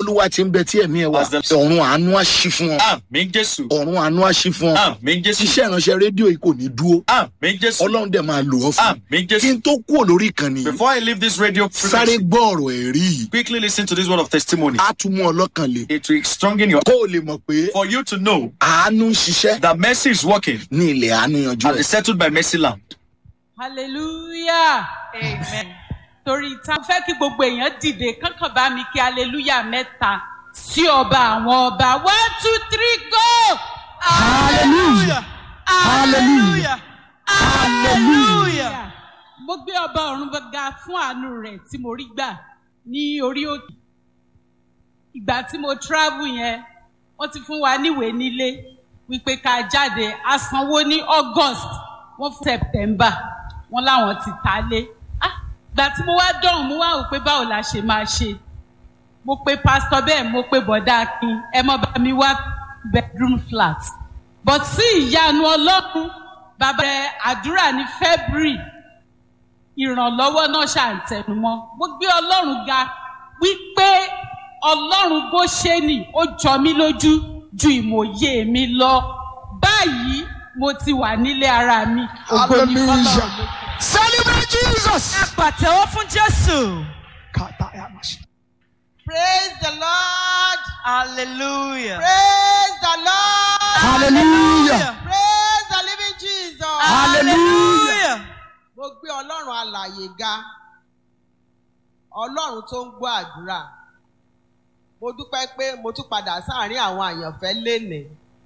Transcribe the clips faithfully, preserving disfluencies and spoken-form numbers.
Olúwa ti ń bẹ tí ẹ̀mí ẹ̀ wà. Ọ̀run àánú á ṣí fún ọ. Àmín Jésù. Ọ̀run àánú á ṣí fún ọ. Àmín Jésù. Iṣẹ́ ìránṣẹ́ rédíò yìí kò ní dúró. Àmín Jésù. Ọlọ́run dẹ̀ máa lò ọ́ fún. Àmín Jésù. Kí n tó kúrò lórí ìkànnì. Before I leave this radio sáré frequency, gbọ́ ọ̀rọ̀ ẹ̀rí. quickly listen to this word of testimony. Á tún mú ọlọ́kàn le. It will strengthen your Kó o lè mọ̀ pé for you to know àánú ń ṣiṣẹ́ that mercy is working ní ilẹ̀ àánú yanjú and ẹ̀. is settled by mercy land. Hallelujah. Amen. Torí ta fẹ́ kí gbogbo èèyàn dìde kánkàn bá mi kí hallelujah mẹ́ta sí ọba àwọn ọba. One, two, three, go! Hallelujah. Hallelujah. Hallelujah. Mo gbé ọba ọ̀run ga fún àánú rẹ̀ tí mo rí gbà ní orí òkè. Ìgbà tí mo travel yẹn, wọ́n ti fún wa níwèé nílé wípé ká jáde. A sanwó ní August, wọ́n fún September, wọ́n láwọn ti ta lé. Ah, ìgbà tí mo wá dọ̀hùn, mo wá wò pé báwo la ṣe máa ṣe. Mo pe pastor bẹ́ẹ̀, mo pe bọ̀dá Akin, ẹ mọ́ bá mi wá bedroom flat. But sí ìyanu Ọlọ́run, bàbá rẹ̀ àdúrà ní February, ìrànlọ́wọ́ náà ṣàǹtẹnumọ́. Mo gbé Ọlọ́run ga wípé Ọlọ́run bó ṣe nì, ó jọ mí lójú ju ìmọ̀ye mi lọ. Báyìí mo ti wà nílé ara mi. Ògo ni fọ́lọ́run lókè. Celebrate Jesus. Ẹ pàtẹ́wọ́ fún Jésù. Praise the Lord. Hallelujah. Praise the Lord. Hallelujah. Praise the living Jesus. Hallelujah. Mo gbé Ọlọ́run alààyè ga. Ọlọ́run tó ń gbọ́ àdúrà. Mo dúpẹ́ pé mo tún padà sáàárín àwọn àyànfẹ́ lénìí.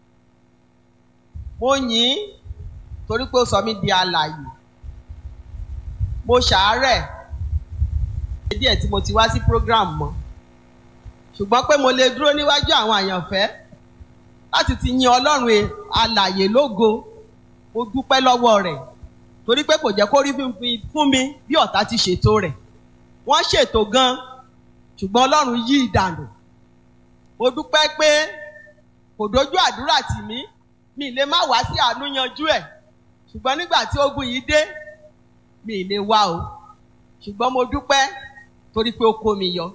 Mo yìn torí pé ó sọ mí di alààyè. Mo ṣàárẹ̀ díẹ̀ tí mo ti wá sí program mọ́. Ṣùgbọ́n pé mo lè dúró níwájú àwọn àyànfẹ́ láti ti yin Ọlọ́run alààyè lógo. Mo dúpẹ́ lọ́wọ́ rẹ̀ torí pé kò jẹ́ kó rí fún mi bí ọ̀tá ti ṣètò rẹ̀. Wọ́n ṣètò gan-an ṣùgbọ́n Ọlọ́run yí ìdànù. Mo dúpẹ́ pé kò dojú àdúrà tì mí, mi lè má wá sí àánú yanjú ẹ̀. Ṣùgbọ́n nígbà tí ogun yìí dé, mi lè wá o. Ṣùgbọ́n mo dúpẹ́ torí pé ó kó mi yọ.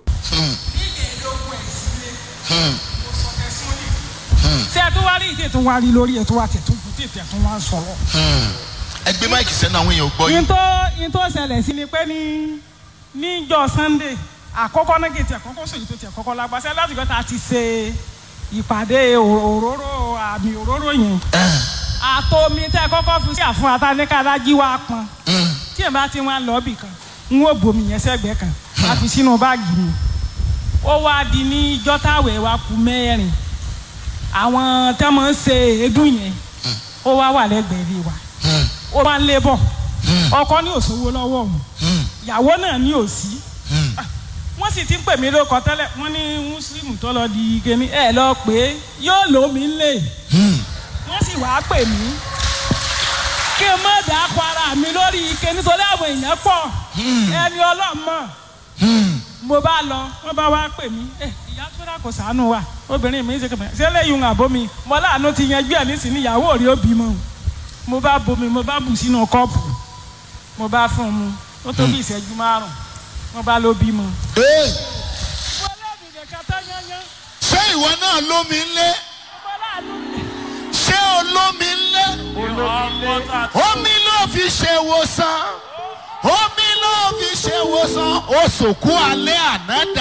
Ṣé ẹ tún wá rí ìdí tó wá rí lórí ẹ̀ tó wá tẹ̀ tó kù tí ẹ̀ tó wá sọ̀rọ̀? Ẹ gbé máìkì sẹ́nu àwọn èèyàn gbọ́ yín. Yín tó yín tó ṣẹlẹ̀ sí ni pé ní níjọ́ Sunday àkọ́kọ́ náà kì í tiẹ̀ kọ́kọ́ sèyí tó tiẹ̀ kọ́kọ́ lágbàṣẹ́ láti gbọ́ ta ti ṣe ìpàdé òróró àmì òróró yẹn. Àtomi tẹ́ kọ́kọ́ fi sí àfún atáníkàdájí wa pọn. Tí ẹ̀ bá ti wá lọ bì kan, n ó bomi yẹn sẹ́gbẹ̀ẹ́ kan, a fi sínú báàgì mi. Ó wá di ní jọ́tàwẹ̀ wa kù mẹ́rin. Àwọn tẹ́ mọ̀ ń ṣe èédú yẹn, ó wá wà lẹ́gbẹ̀ẹ́ ilé wa. Ó máa ń lé bọ̀. Ọkọ ní òṣòwò lọ́wọ́ òun. Ìyàwó náà ní òsì. Wọ́n sì ti ń pè mí lóko tẹ́lẹ̀, wọ́n ní Mùsùlùmí tó lọ di kíní ẹ̀ lọ pé yóò lómi lè. Wọ́n sì wá pè mí kí n má dàá kọ ara mi lórí ike nítorí àwọn èèyàn pọ̀ ẹni ọlọ́mọ. Mo bá lọ, wọ́n bá wá pè mí, ẹ ìyá tó dà kò sànú wa, obìnrin mi ṣe kẹfẹ́, ṣé lẹ́yìn àbó mi, mo láàánú ti yanjú ẹ̀ nísìnyí ìyàwó rí ó bímọ. Mo bá bomi, mo bá bù sínú kọ́ọ̀pù, mo bá fún un mu, ó tó bí ìṣẹ́jú márùn-ún, mo bá ló bímọ. Ṣé ìwọ náà lómi ńlé? Ṣé olómi ńlé? Omi ló fi ṣe wòsàn. Omi ló fi ṣe wòsàn. Ó sòkú alẹ́ àná dà.